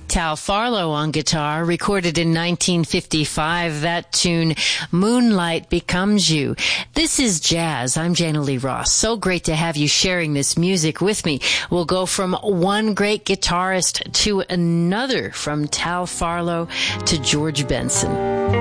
Tal Farlow on guitar, recorded in 1955. That tune, Moonlight Becomes You. This is jazz. I'm Jana Lee Ross. So great to have you sharing this music with me. We'll go from one great guitarist to another, from Tal Farlow to George Benson.